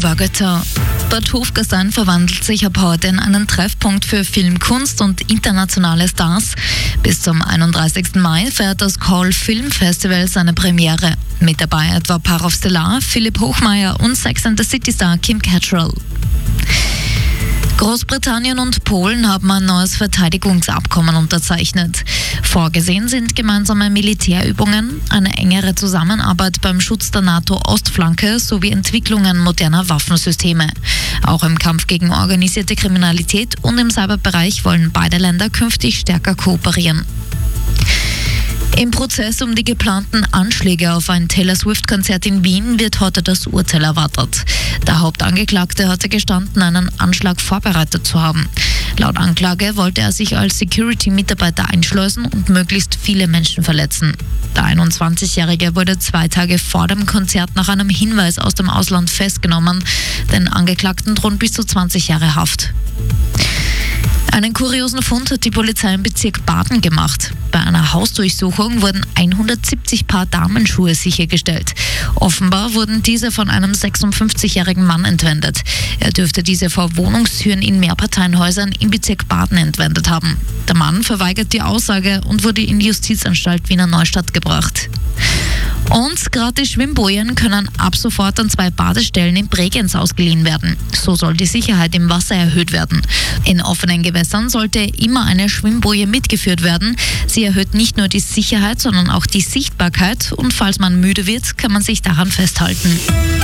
Bogota. Bad Hofgastein verwandelt sich ab heute in einen Treffpunkt für Filmkunst und internationale Stars. Bis zum 31. Mai feiert das Call Film Festival seine Premiere. Mit dabei etwa Parov Stelar, Philipp Hochmeier und Sex and the City Star Kim Cattrall. Großbritannien und Polen haben ein neues Verteidigungsabkommen unterzeichnet. Vorgesehen sind gemeinsame Militärübungen, eine engere Zusammenarbeit beim Schutz der NATO-Ostflanke sowie Entwicklungen moderner Waffensysteme. Auch im Kampf gegen organisierte Kriminalität und im Cyberbereich wollen beide Länder künftig stärker kooperieren. Im Prozess um die geplanten Anschläge auf ein Taylor Swift-Konzert in Wien wird heute das Urteil erwartet. Der Hauptangeklagte hatte gestanden, einen Anschlag vorbereitet zu haben. Laut Anklage wollte er sich als Security-Mitarbeiter einschleusen und möglichst viele Menschen verletzen. Der 21-Jährige wurde 2 Tage vor dem Konzert nach einem Hinweis aus dem Ausland festgenommen. Den Angeklagten drohen bis zu 20 Jahre Haft. Einen kuriosen Fund hat die Polizei im Bezirk Baden gemacht. Bei einer Hausdurchsuchung wurden 170 Paar Damenschuhe sichergestellt. Offenbar wurden diese von einem 56-jährigen Mann entwendet. Er dürfte diese vor Wohnungstüren in Mehrparteienhäusern im Bezirk Baden entwendet haben. Der Mann verweigert die Aussage und wurde in die Justizanstalt Wiener Neustadt gebracht. Und gratis Schwimmbojen können ab sofort an 2 Badestellen in Bregenz ausgeliehen werden. So soll die Sicherheit im Wasser erhöht werden. In offenen Gewässern sollte immer eine Schwimmboje mitgeführt werden. Sie erhöht nicht nur die Sicherheit, sondern auch die Sichtbarkeit. Und falls man müde wird, kann man sich daran festhalten.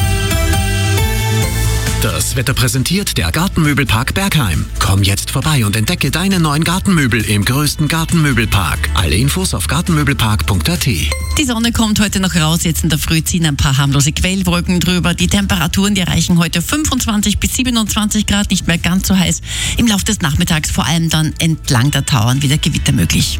Das Wetter präsentiert der Gartenmöbelpark Bergheim. Komm jetzt vorbei und entdecke deine neuen Gartenmöbel im größten Gartenmöbelpark. Alle Infos auf gartenmöbelpark.at. Die Sonne kommt heute noch raus, jetzt in der Früh ziehen ein paar harmlose Quellwolken drüber. Die Temperaturen, die erreichen heute 25 bis 27 Grad, nicht mehr ganz so heiß. Im Laufe des Nachmittags vor allem dann entlang der Tauern wieder Gewitter möglich.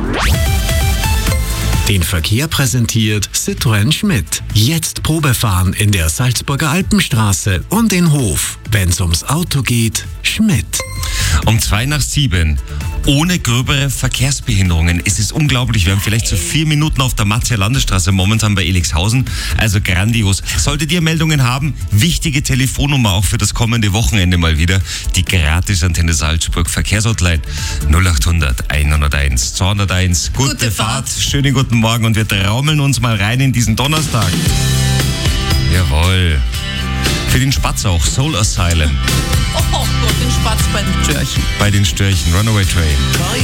Den Verkehr präsentiert Citroën Schmidt. Jetzt Probefahren in der Salzburger Alpenstraße und in Hof. Wenn's ums Auto geht, Schmidt. Um 6:02. Ohne gröbere Verkehrsbehinderungen. Es ist unglaublich. Wir haben vielleicht so 4 Minuten auf der Matzia Landesstraße momentan bei Elixhausen. Also grandios. Solltet ihr Meldungen haben, wichtige Telefonnummer auch für das kommende Wochenende mal wieder. Die Gratisantenne Salzburg Verkehrshotline 0800 101 201. Gute Fahrt. Schönen guten Morgen und wir traumeln uns mal rein in diesen Donnerstag. Jawohl. Für den Spatz auch, Soul Asylum. Oh Gott, den Spatz bei den Störchen. Bei den Störchen, Runaway Train.